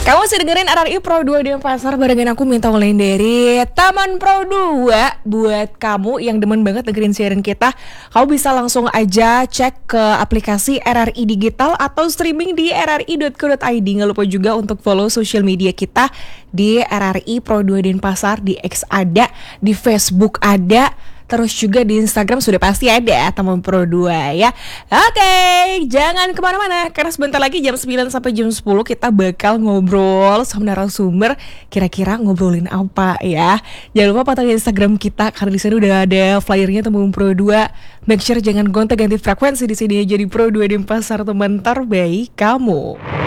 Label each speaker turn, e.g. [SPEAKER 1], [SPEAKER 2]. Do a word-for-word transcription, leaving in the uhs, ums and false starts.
[SPEAKER 1] Kamu masih dengerin R R I Pro dua Denpasar barengan aku Minta Olain dari Taman Pro dua. Buat kamu yang demen banget dengerin siaran kita, kamu bisa langsung aja cek ke aplikasi R R I Digital atau streaming di r r i dot co dot i d. Nggak lupa juga untuk follow social media kita di R R I Pro dua Denpasar. Di X ada, di Facebook ada, terus juga di Instagram sudah pasti ada Taman Pro dua ya. Oke, jangan kemana-mana karena sebentar lagi jam sembilan sampai jam sepuluh kita bakal ngobrol sama narasumber. Kira-kira ngobrolin apa ya? Jangan lupa pantengin Instagram kita karena di sana udah ada flyernya Taman Pro dua. Make sure jangan gonta-ganti frekuensi di sini jadi Pro dua Denpasar, teman terbaik kamu.